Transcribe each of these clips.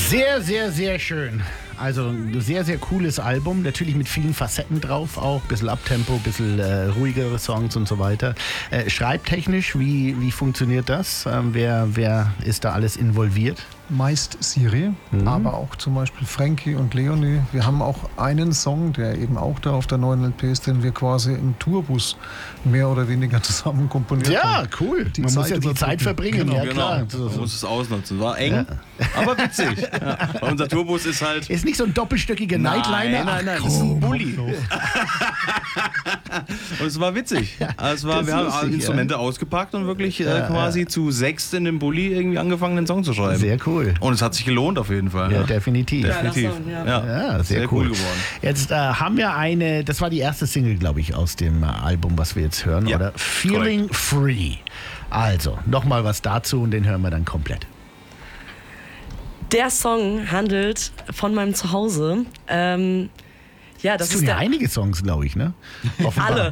Sehr, sehr, sehr schön. Also ein sehr, sehr cooles Album. Natürlich mit vielen Facetten drauf auch. Bisschen Uptempo, bisschen ruhigere Songs und so weiter. Schreibtechnisch, wie funktioniert das? Wer ist da alles involviert? Meist Siri, aber auch zum Beispiel Frankie und Leonie. Wir haben auch einen Song, der eben auch da auf der neuen LP ist, den wir quasi im Tourbus mehr oder weniger zusammen komponiert haben. Ja, cool. Man muss ja die Zeit verbringen. Genau, ja, klar. Man muss es ausnutzen. War eng, aber witzig. Ja. Unser Tourbus ist halt... Ist nicht so ein doppelstöckiger Nightliner? Nein, das ist ein Bulli. Und es war witzig. Also wir haben lustig, Instrumente ausgepackt und wirklich quasi zu 6 in dem Bulli irgendwie angefangen, den Song zu schreiben. Sehr cool. Und es hat sich gelohnt auf jeden Fall. Ja, definitiv. Definitiv. Ja, sehr cool geworden. Jetzt haben wir das war die erste Single, glaube ich, aus dem Album, was wir jetzt hören, Ja, oder? Feeling Free. Also, nochmal was dazu und den hören wir dann komplett. Der Song handelt von meinem Zuhause. Das tun ist ja einige Songs, glaube ich, ne? Offenbar. Alle.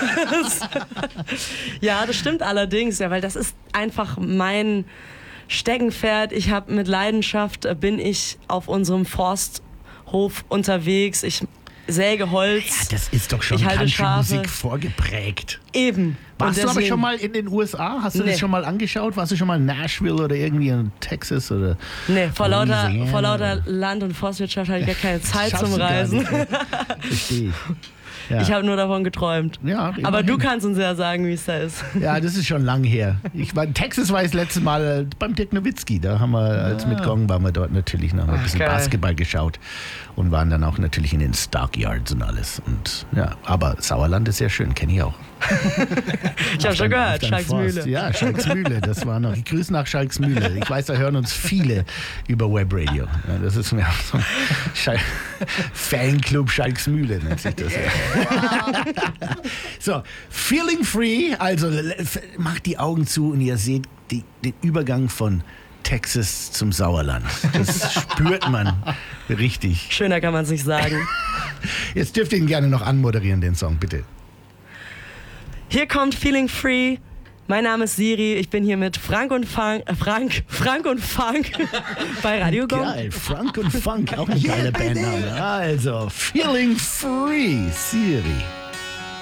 Ja, das stimmt allerdings, ja, weil das ist einfach mein Steckenpferd. Ich habe mit Leidenschaft, bin ich auf unserem Forsthof unterwegs. Ich säge Holz. Ja, das ist doch schon Ich halte Country-Musik Schafe. vorgeprägt. Eben. Warst Und du aber deswegen- schon mal in den USA? Hast du Nee. das schon mal angeschaut? Warst du schon mal in Nashville oder irgendwie in Texas? Oder Nee, vor Louisiana? lauter Land- und Forstwirtschaft habe ich gar keine Zeit Schaffst zum du gar Reisen. nicht. Verstehe ich. Ja. Ich habe nur davon geträumt. Ja, Aber du immerhin. kannst uns ja sagen, wie es da ist. Ja, das ist schon lang her. Texas war ich das letzte Mal beim Dirk Nowitzki. Da haben wir, als mit Gong waren wir dort natürlich noch ein bisschen geil. Basketball geschaut und waren dann auch natürlich in den Stockyards und alles. Und ja, aber Sauerland ist sehr schön, kenne ich auch. Ich habe schon gehört, Schalksmühle. Ja, Schalksmühle, das war noch. Ich grüße nach Schalksmühle. Ich weiß, da hören uns viele über Webradio. Ja, das ist mir auch so ein Fanclub Schalksmühle, nennt sich das. So, Feeling Free, also macht die Augen zu und ihr seht den Übergang von Texas zum Sauerland. Das spürt man richtig. Schöner kann man es nicht sagen. Jetzt dürft ihr ihn gerne noch anmoderieren, den Song, bitte. Hier kommt Feeling Free. Mein Name ist Siri. Ich bin hier mit Frank und Funk bei Radio Gong. Geil, Frank und Funk, auch ein geiler Bandname. Also, Feeling Free, Siri.